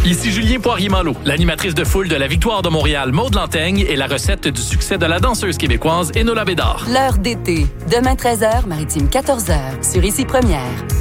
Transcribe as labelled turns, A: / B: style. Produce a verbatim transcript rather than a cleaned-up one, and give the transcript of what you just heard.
A: Ici Julien Poirier-Malo, l'animatrice de foule de la Victoire de Montréal, Maude Lantaigne, et la recette du succès de la danseuse québécoise Enola Bédard.
B: L'heure d'été. Demain treize heures, Maritime quatorze heures, sur Ici Première.